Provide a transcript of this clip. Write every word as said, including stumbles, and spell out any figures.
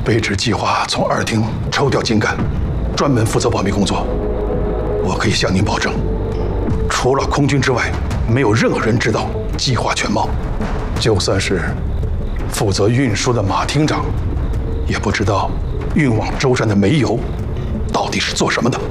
卑职计划从二厅抽调精干，专门负责保密工作。我可以向您保证，除了空军之外，没有任何人知道计划全貌。就算是负责运输的马厅长，也不知道运往舟山的煤油到底是做什么的。